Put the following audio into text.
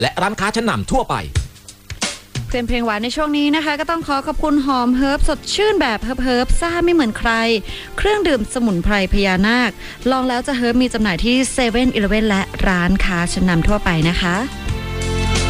และร้านค้าชั้นนำทั่วไปเพลงหวานในช่วงนี้นะคะก็ต้องขอบคุณหอมเฮิร์บสดชื่นแบบเฮิร์บซ่าไม่เหมือนใครเครื่องดื่มสมุนไพรพญานาคลองแล้วจะเฮิร์บมีจำหน่ายที่7-Eleven และร้านค้าชั้นนำทั่วไปนะคะ